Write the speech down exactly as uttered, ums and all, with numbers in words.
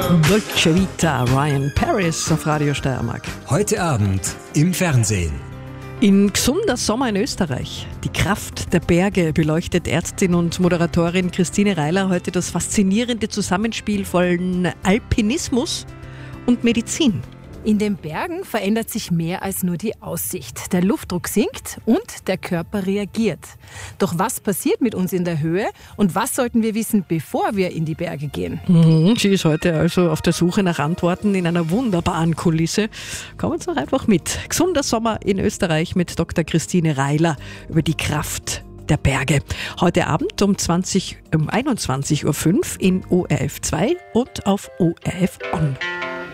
Dolce Vita, Ryan Paris auf Radio Steiermark. Heute Abend im Fernsehen. In Gesunder Sommer in Österreich. Die Kraft der Berge beleuchtet Ärztin und Moderatorin Christine Reiler heute das faszinierende Zusammenspiel von Alpinismus und Medizin. In den Bergen verändert sich mehr als nur die Aussicht. Der Luftdruck sinkt und der Körper reagiert. Doch was passiert mit uns in der Höhe und was sollten wir wissen, bevor wir in die Berge gehen? Mhm, sie ist heute also auf der Suche nach Antworten in einer wunderbaren Kulisse. Kommen Sie doch einfach mit. Gesunder Sommer in Österreich mit Doktor Christine Reiler über die Kraft der Berge. Heute Abend um, zwanzig, um einundzwanzig Uhr fünf in O R F zwei und auf O R F On.